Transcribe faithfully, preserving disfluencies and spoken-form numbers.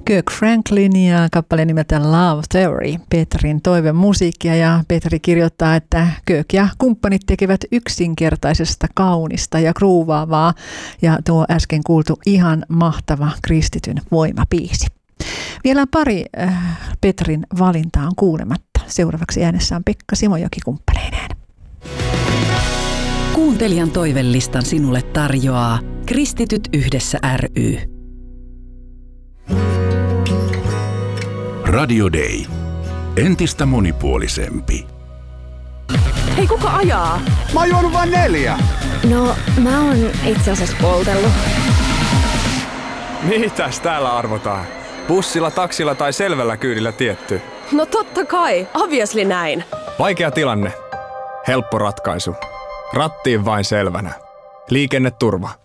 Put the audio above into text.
Kirk Franklin ja kappale nimeltään Love Theory, Petrin toivemusiikkia, ja Petri kirjoittaa, että Kirk ja kumppanit tekevät yksinkertaisesta kaunista ja kruuvaavaa, ja tuo äsken kuultu ihan mahtava kristityn voimabiisi. Vielä pari äh, Petrin valintaa on kuulematta. Seuraavaksi äänessä on Pekka Simojoki kumppaneineen. Kuuntelijan toivelistan sinulle tarjoaa Kristityt yhdessä ry. Radio Day. Entistä monipuolisempi. Hei, kuka ajaa? Mä oon juonut vain neljä. No, mä oon itse asiassa poltellut. Mitäs täällä arvotaan? Bussilla, taksilla tai selvällä kyydillä tietty? No totta kai, obviously näin. Vaikea tilanne. Helppo ratkaisu. Rattiin vain selvänä. Liikenneturva.